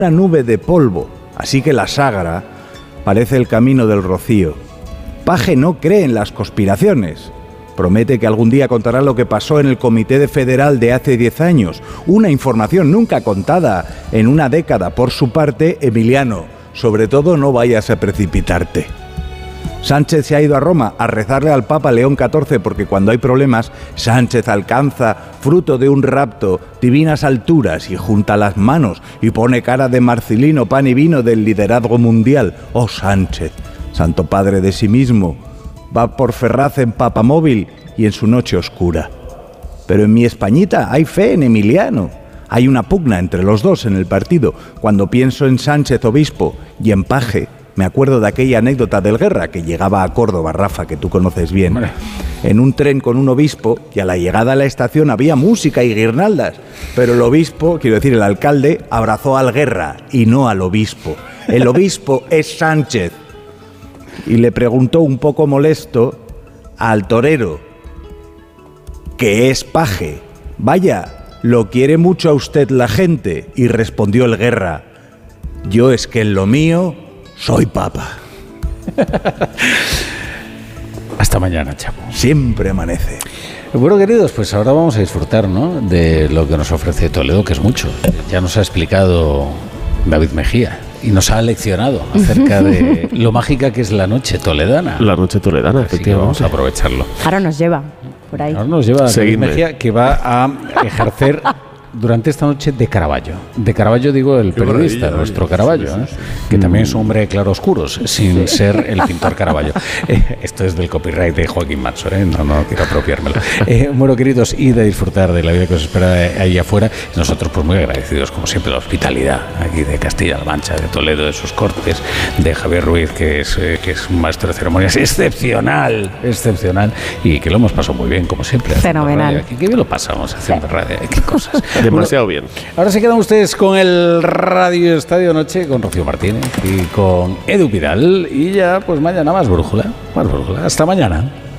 una nube de polvo, así que la Sagra parece el camino del rocío. Paje no cree en las conspiraciones. Promete que algún día contará lo que pasó en el Comité Federal de hace 10 años, una información nunca contada en una década. Por su parte, Emiliano, sobre todo no vayas a precipitarte. Sánchez se ha ido a Roma a rezarle al Papa León XIV porque cuando hay problemas, Sánchez alcanza, fruto de un rapto, divinas alturas y junta las manos y pone cara de Marcelino, pan y vino del liderazgo mundial. Oh Sánchez, santo padre de sí mismo, va por Ferraz en papamóvil y en su noche oscura. Pero en mi Españita hay fe en Emiliano. Hay una pugna entre los dos en el partido. Cuando pienso en Sánchez obispo y en Paje, me acuerdo de aquella anécdota del Guerra, que llegaba a Córdoba, Rafa, que tú conoces bien, en un tren con un obispo, y a la llegada a la estación había música y guirnaldas, pero el obispo, quiero decir, el alcalde, abrazó al Guerra y no al obispo. El obispo es Sánchez. Y le preguntó un poco molesto al torero, que es Paje: vaya, ¿lo quiere mucho a usted la gente? Y respondió el Guerra: yo es que en lo mío soy papa. Hasta mañana, Chapo. Siempre amanece. Bueno, queridos, pues ahora vamos a disfrutar, ¿no?, de lo que nos ofrece Toledo, que es mucho. Ya nos ha explicado David Mejía y nos ha leccionado acerca de lo mágica que es la noche toledana. La noche toledana, así que vamos a aprovecharlo. Ahora nos lleva por ahí. Ahora nos lleva David Mejía, que va a ejercer durante esta noche de Caravaggio. De Caravaggio digo el periodista, nuestro Caravaggio, sí, que también es un hombre de claroscuros, sin ser el pintor Caravaggio. Esto es del copyright de Joaquín Manso, no quiero apropiármelo. Bueno, queridos, id a disfrutar de la vida que os espera ahí afuera. Nosotros pues muy agradecidos, como siempre, la hospitalidad aquí de Castilla-La Mancha, de Toledo, de sus cortes, de Javier Ruiz, que es un maestro de ceremonias excepcional, y que lo hemos pasado muy bien, como siempre. Fenomenal. Qué bien lo pasamos haciendo radio, qué cosas. Demasiado bien. Ahora se quedan ustedes con el Radio Estadio Noche, con Rocío Martínez y con Edu Vidal. Y ya, pues mañana más brújula. Hasta mañana.